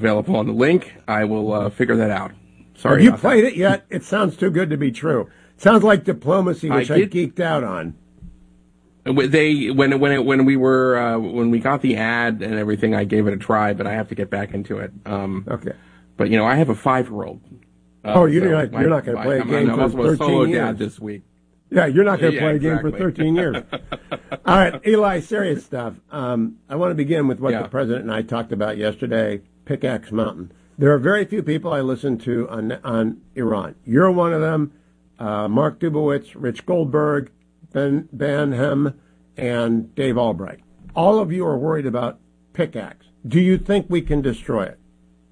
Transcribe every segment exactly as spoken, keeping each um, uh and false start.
available on the link. I will uh, figure that out. Sorry. Have you played that. it yet? It sounds too good to be true. It sounds like Diplomacy, which I, I geeked out on. They when when it, when we were uh, when we got the ad and everything, I gave it a try, but I have to get back into it. Um, okay. But you know, I have a five-year-old. Uh, oh, you're so not you're not going to play I'm, a game I'm, I'm for thirteen a solo years. dad this week. Yeah, you're not going to yeah, play a exactly. game for thirteen years. All right, Eli, serious stuff. Um, I want to begin with what yeah. the president and I talked about yesterday, Pickaxe Mountain. There are very few people I listen to on on Iran. You're one of them. Uh, Mark Dubowitz, Rich Goldberg, Ben Banham, and Dave Albright. All of you are worried about Pickaxe. Do you think we can destroy it?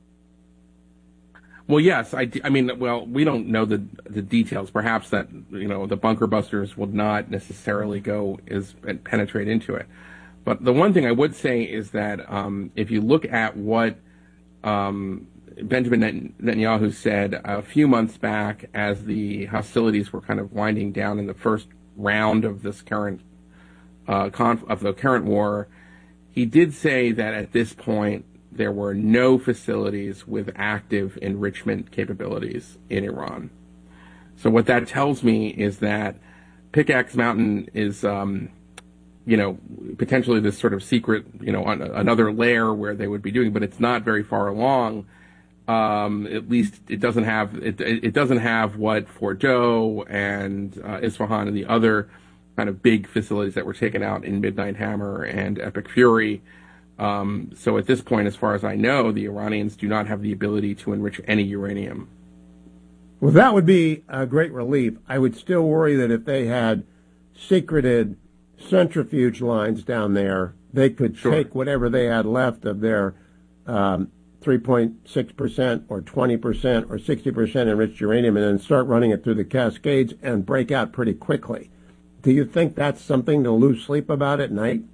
Well, yes. I, I mean, well, we don't know the the details. Perhaps that, you know, the bunker busters will not necessarily go is penetrate into it. But the one thing I would say is that um, if you look at what um, Benjamin Netanyahu said a few months back as the hostilities were kind of winding down in the first round of this current uh, conf- of the current war, he did say that at this point there were no facilities with active enrichment capabilities in Iran. So what that tells me is that Pickaxe Mountain is, um, you know, potentially this sort of secret, you know, on another layer where they would be doing, but it's not very far along. Um, at least it doesn't have it. It doesn't have what Fordow and uh, Isfahan and the other kind of big facilities that were taken out in Midnight Hammer and Epic Fury. Um, so at this point, as far as I know, the Iranians do not have the ability to enrich any uranium. Well, that would be a great relief. I would still worry that if they had secreted centrifuge lines down there, they could Sure. take whatever they had left of their um, three point six percent or twenty percent or sixty percent enriched uranium and then start running it through the Cascades and break out pretty quickly. Do you think that's something to lose sleep about at night?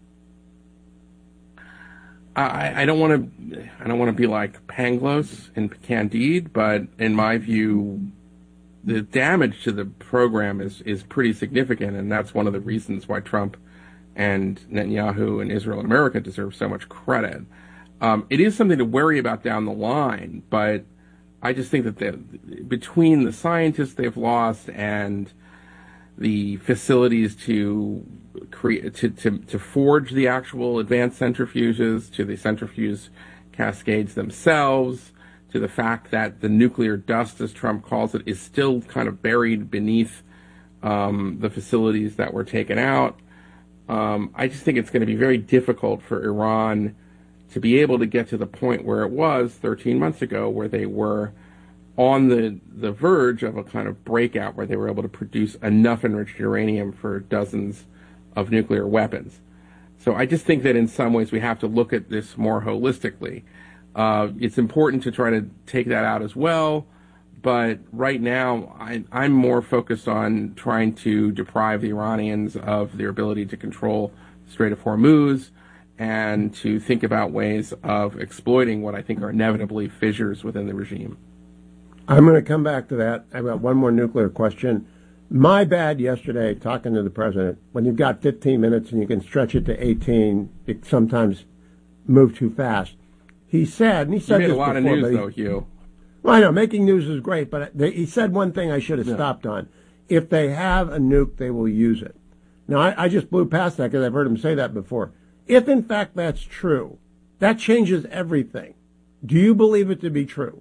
I, I don't want to. I don't want to be like Pangloss and Candide, but in my view, the damage to the program is is pretty significant, and that's one of the reasons why Trump and Netanyahu and Israel and America deserve so much credit. Um, it is something to worry about down the line, but I just think that the, between the scientists they've lost and the facilities to create to, to, to forge the actual advanced centrifuges, to the centrifuge cascades themselves, to the fact that the nuclear dust, as Trump calls it, is still kind of buried beneath um, the facilities that were taken out. Um, I just think it's going to be very difficult for Iran to be able to get to the point where it was thirteen months ago, where they were on the, the verge of a kind of breakout where they were able to produce enough enriched uranium for dozens of nuclear weapons. So I just think that in some ways we have to look at this more holistically. Uh, it's important to try to take that out as well, but right now I, I'm more focused on trying to deprive the Iranians of their ability to control the Strait of Hormuz and to think about ways of exploiting what I think are inevitably fissures within the regime. I'm going to come back to that. I've got one more nuclear question. My bad yesterday talking to the president. When you've got fifteen minutes and you can stretch it to eighteen, it sometimes move too fast. He said, and he said you made this a lot before, of news, he, though, Hugh. Well, I know, making news is great, but he said one thing I should have yeah. stopped on. If they have a nuke, they will use it. Now, I, I just blew past that because I've heard him say that before. If, in fact, that's true, that changes everything. Do you believe it to be true?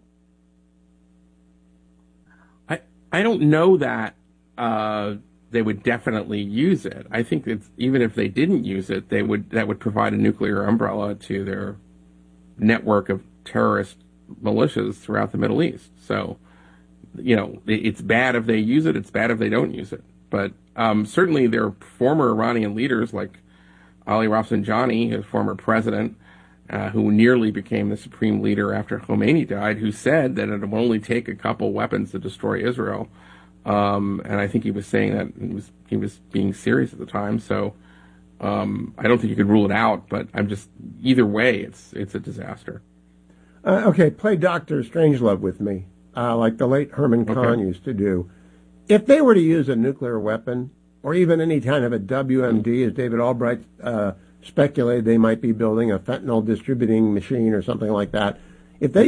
I don't know that uh, they would definitely use it. I think that even if they didn't use it, they would that would provide a nuclear umbrella to their network of terrorist militias throughout the Middle East. So, you know, it's bad if they use it. It's bad if they don't use it. But um, certainly there are former Iranian leaders like Ali Rafsanjani, a former president, Uh, who nearly became the supreme leader after Khomeini died, who said that it would only take a couple weapons to destroy Israel. Um, and I think he was saying that he was he was being serious at the time. So um, I don't think you could rule it out. But I'm just either way, it's it's a disaster. Uh, okay, play Doctor Strangelove with me, uh, like the late Herman Kahn okay. used to do. If they were to use a nuclear weapon, or even any kind of a W M D, as David Albright uh, speculated they might be building a fentanyl distributing machine or something like that. If they